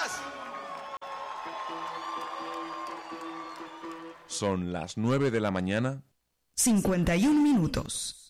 Son las 9 de la mañana. 51 minutos.